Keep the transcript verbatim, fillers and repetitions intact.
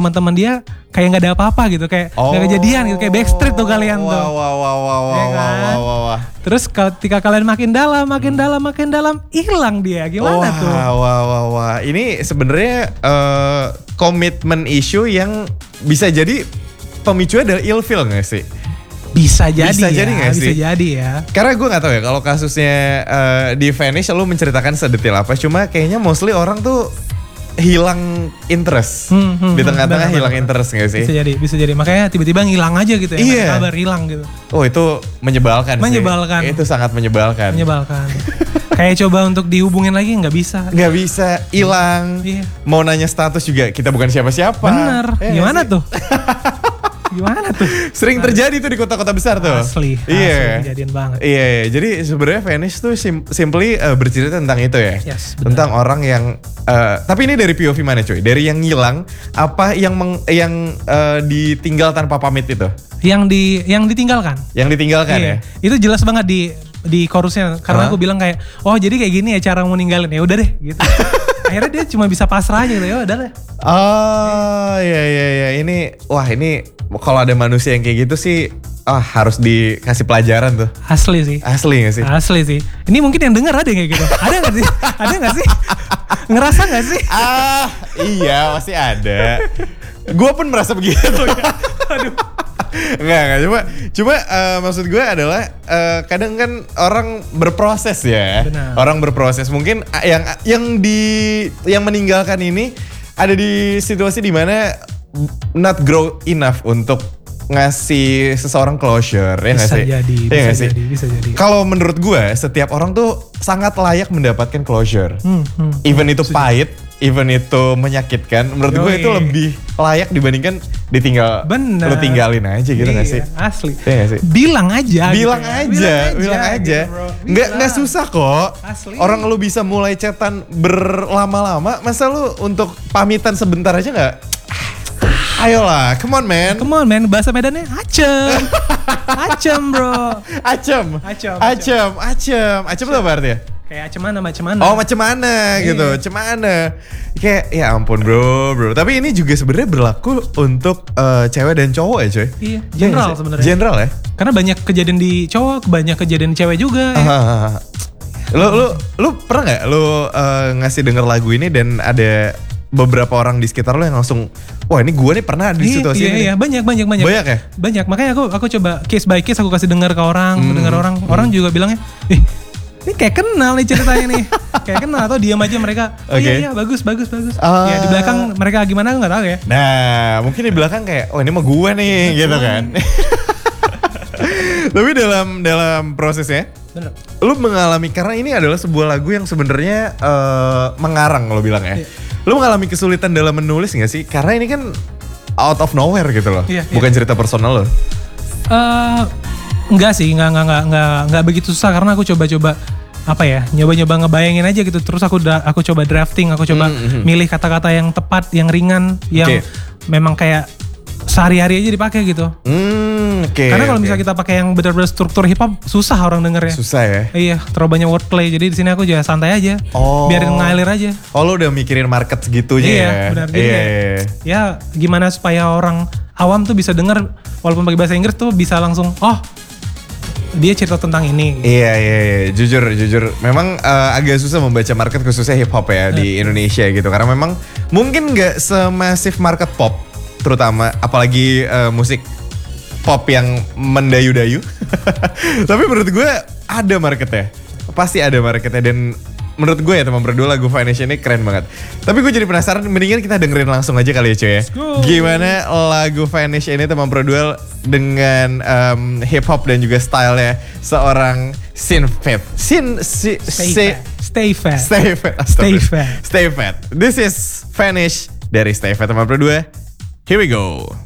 teman-teman dia kayak nggak ada apa-apa gitu, kayak nggak oh. kejadian gitu, kayak Backstreet tuh kalian tuh. Wah wah wah wah wah ya kan? wah wah wah. Terus ketika kalian makin dalam, makin hmm. dalam, makin dalam, hilang dia. Gimana wah, tuh? Wah wah wah wah. Ini sebenarnya uh, komitmen issue yang bisa jadi pemicunya adalah ilfeel nggak sih? Bisa jadi bisa ya, jadi gak bisa sih? jadi ya. Karena gue gak tahu ya kalau kasusnya uh, di Vanish lu menceritakan sedetail apa. Cuma kayaknya mostly orang tuh hilang interest. Hmm, hmm, di tengah-tengah bener, hilang bener. interest gak sih? Bisa jadi, bisa jadi. Makanya tiba-tiba ngilang aja gitu ya. Iya. Kabar hilang gitu. Oh itu menyebalkan, menyebalkan. sih. Itu sangat menyebalkan. Menyebalkan. Kayak coba untuk dihubungin lagi gak bisa. Gak bisa, hilang. Iya. Mau nanya status juga kita bukan siapa-siapa. Bener, eh, gimana tuh? Gimana tuh? Sering terjadi tuh di kota-kota besar tuh. Asli, iya. asli kejadian banget. Iya, iya. Jadi sebenarnya Vanish tuh sim- simply uh, bercerita tentang itu ya. Yes, tentang orang yang uh, tapi ini dari P O V mana cuy? Dari yang ngilang apa yang meng, yang uh, ditinggal tanpa pamit itu? Yang di yang ditinggalkan. Yang ditinggalkan iya. ya. Itu jelas banget di di chorusnya karena huh? aku bilang kayak, "Oh, jadi kayak gini ya cara mau ninggalin." Ya udah deh gitu. Akhirnya dia cuma bisa pasrah aja gitu, ya udah deh. Oh, iya iya iya. Ini wah, ini kalau ada manusia yang kayak gitu sih, ah harus dikasih pelajaran tuh. Asli sih. Asli gak sih? Asli sih. Ini mungkin yang denger ada yang kayak gitu. Ada gak sih? Ada gak sih? Ngerasa gak sih? Ah iya pasti ada. Gue pun merasa begitu. Aduh. Enggak, enggak. Cuma, cuma uh, maksud gue adalah uh, kadang kan orang berproses ya. Benar. Orang berproses. Mungkin yang yang di yang meninggalkan ini ada di situasi dimana not grow enough untuk ngasih seseorang closure, ya nggak sih? Jadi, ya bisa sih? jadi, bisa jadi. Kalau menurut gue, setiap orang tuh sangat layak mendapatkan closure. Hmm, hmm, even itu setuju. Pahit, even itu menyakitkan. Menurut Yoi. gue itu lebih layak dibandingkan ditinggal. Bener. Lu tinggalin aja gitu nggak iya, sih? Asli. Ya gak sih? Bilang aja. Bilang gitu aja, ya. bilang aja, bilang aja. Gitu, nggak nggak susah kok. Asli. Orang lu bisa mulai chatan berlama-lama, masa lu untuk pamitan sebentar aja nggak? Ayolah, come on man. Come on man, bahasa Medannya acem. Acem bro. Acem. Acem. Acem. Acem. Acem itu apa artinya? Kayak acem mana, macam mana. Oh macam mana gitu, macam mana. Kayak ya ampun bro, bro. Tapi ini juga sebenarnya berlaku untuk uh, cewek dan cowok ya coy. Iya, general ya, sebenarnya. General ya. Karena banyak kejadian di cowok, banyak kejadian di cewek juga. Ya. Ah, lu, lu, lu pernah nggak lu uh, ngasih denger lagu ini dan ada beberapa orang di sekitar lo yang langsung, wah ini gue nih pernah di iya, situasi iya, ini. Iya, banyak, banyak, banyak. Banyak ya? Banyak, makanya aku aku coba case by case aku kasih dengar ke orang, hmm. dengar orang, hmm. orang juga bilangnya, eh ini kayak kenal nih ceritanya nih, kayak kenal atau diam aja mereka, oh okay. iya iya bagus bagus bagus. Uh, ya di belakang mereka gimana aku nggak tahu ya. Nah mungkin di belakang kayak, oh ini mah gue nih gitu kan. Tapi dalam dalam prosesnya, bener. Lu mengalami karena ini adalah sebuah lagu yang sebenarnya uh, mengarang lo bilang ya. Iya. Lu mengalami kesulitan dalam menulis gak sih? Karena ini kan out of nowhere gitu loh. Iya, bukan iya. cerita personal lo. Uh, enggak sih, enggak, enggak, enggak, enggak, enggak begitu susah. Karena aku coba-coba, apa ya, nyoba-nyoba ngebayangin aja gitu. Terus aku aku coba drafting, aku coba mm-hmm. milih kata-kata yang tepat, yang ringan, yang okay. memang kayak sehari-hari aja dipakai gitu. Hmm, okay, Karena kalau okay. misalnya kita pakai yang benar-benar struktur hip hop susah orang dengernya. Susah ya. Iya, terlalu banyak wordplay. Jadi di sini aku juga santai aja. Oh. Biarin ngalir aja. Oh, lu udah mikirin market segitunya iya, ya. Benar, iya, benar. Ya, gimana supaya orang awam tuh bisa denger walaupun pakai bahasa Inggris tuh bisa langsung, oh, dia cerita tentang ini. Iya, iya, iya. Jujur, jujur. Memang uh, agak susah membaca market khususnya hip hop ya, ya di Indonesia gitu. Karena memang mungkin nggak semasif market pop. Terutama apalagi uh, musik pop yang mendayu-dayu. Tapi menurut gue ada marketnya. Pasti ada marketnya dan menurut gue ya teman berdua lagu Vanish ini keren banget. Tapi gue jadi penasaran, mendingan kita dengerin langsung aja kali ya cuy ya. Gimana lagu Vanish ini teman berdua dengan um, hip hop dan juga stylenya seorang Sin Fat. Sin si, Stay, si, fat. Stay Fat. Stay Fat. Stay Fat. Stay Fat. This is Vanish dari Stay Fat teman berdua. Here we go.